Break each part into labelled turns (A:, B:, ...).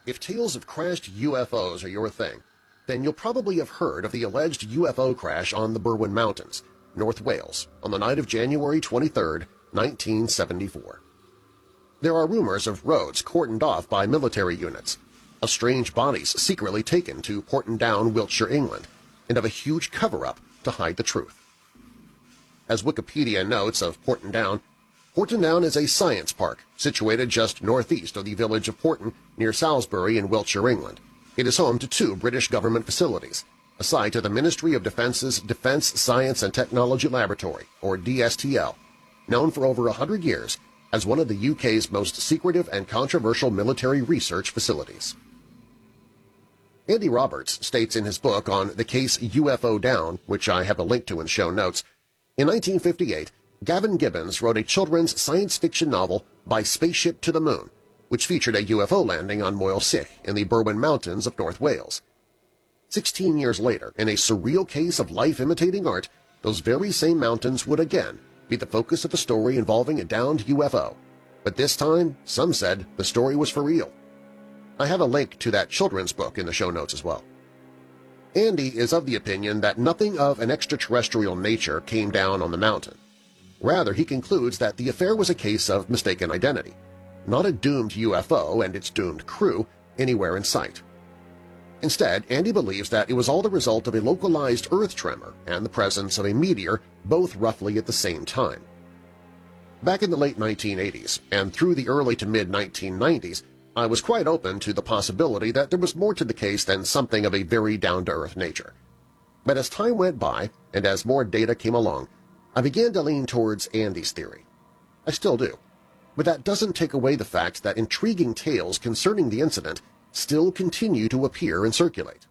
A: If tales of crashed UFOs are your thing, then you'll probably have heard of the alleged UFO crash on the Berwyn Mountains, North Wales, on the night of January 23, 1974. There are rumors of roads cordoned off by military units, of strange bodies secretly taken to Portondown, Wiltshire, England, and of a huge cover-up to hide the truth. As Wikipedia notes of Portondown, Portondown is a science park situated just northeast of the village of Porton near Salisbury in Wiltshire, England. It is home to 2 British government facilities, a site of the Ministry of Defence's Defence Science and Technology Laboratory, or DSTL, known for over 100 years as one of the UK's most secretive and controversial military research facilities. Andy Roberts states in his book on the case UFO Down, which I have a link to in show notes, in 1958, Gavin Gibbons wrote a children's science fiction novel By Spaceship to the Moon, which featured a UFO landing on Moel Sich in the Berwyn Mountains of North Wales. 16 years later, in a surreal case of life imitating art, those very same mountains would again be the focus of a story involving a downed UFO. But this time, some said the story was for real. I have a link to that children's book in the show notes as well. Andy is of the opinion that nothing of an extraterrestrial nature came down on the mountain. Rather, he concludes that the affair was a case of mistaken identity, not a doomed UFO and its doomed crew anywhere in sight. Instead, Andy believes that it was all the result of a localized earth tremor and the presence of a meteor, both roughly at the same time. Back in the late 1980s and through the early to mid-1990s, I was quite open to the possibility that there was more to the case than something of a very down-to-earth nature. But as time went by and as more data came along, I began to lean towards Andy's theory. I still do, but that doesn't take away the fact that intriguing tales concerning the incident still continue to appear and circulate.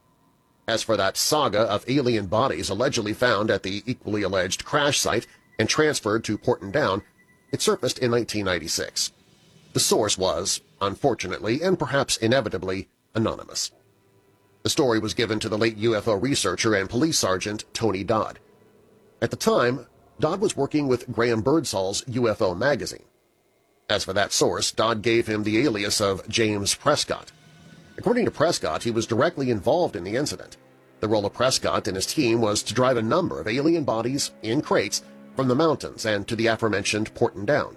A: As for that saga of alien bodies allegedly found at the equally alleged crash site and transferred to Portondown, it surfaced in 1996. The source was, unfortunately and perhaps inevitably, anonymous. The story was given to the late UFO researcher and police sergeant Tony Dodd. At the time, Dodd was working with Graham Birdsall's UFO magazine. As for that source, Dodd gave him the alias of James Prescott. According to Prescott, he was directly involved in the incident. The role of Prescott and his team was to drive a number of alien bodies in crates from the mountains and to the aforementioned Portondown.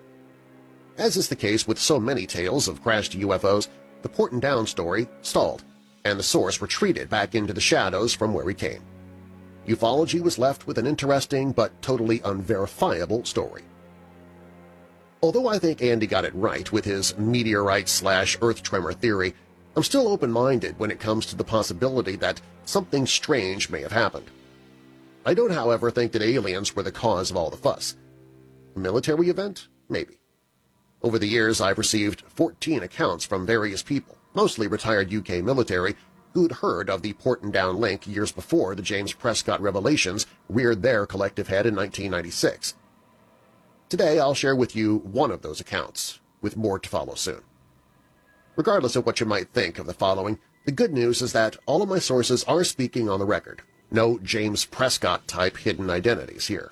A: As is the case with so many tales of crashed UFOs, the Portondown story stalled, and the source retreated back into the shadows from where he came. Ufology was left with an interesting but totally unverifiable story. Although I think Andy got it right with his meteorite/earth tremor theory, I'm still open-minded when it comes to the possibility that something strange may have happened. I don't, however, think that aliens were the cause of all the fuss. A military event? Maybe. Over the years, I've received 14 accounts from various people, mostly retired UK military, who'd heard of the Portondown link years before the James Prescott revelations reared their collective head in 1996. Today, I'll share with you one of those accounts, with more to follow soon. Regardless of what you might think of the following, the good news is that all of my sources are speaking on the record. No James Prescott-type hidden identities here.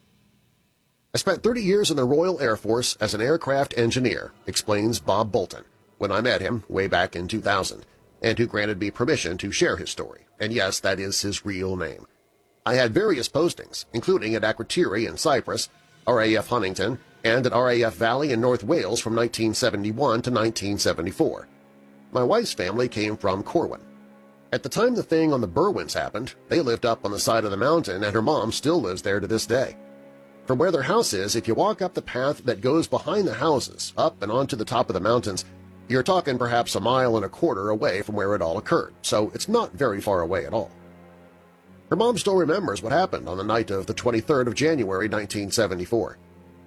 A: I spent 30 years in the Royal Air Force as an aircraft engineer, explains Bob Bolton, when I met him way back in 2000, and who granted me permission to share his story, and yes, that is his real name. I had various postings, including at Akrotiri in Cyprus, RAF Huntington, and at RAF Valley in North Wales from 1971 to 1974. My wife's family came from Corwin. At the time the thing on the Berwyns happened, they lived up on the side of the mountain, and her mom still lives there to this day. From where their house is, if you walk up the path that goes behind the houses, up and onto the top of the mountains, you're talking perhaps 1.25 miles away from where it all occurred, so it's not very far away at all. Her mom still remembers what happened on the night of the 23rd of January 1974.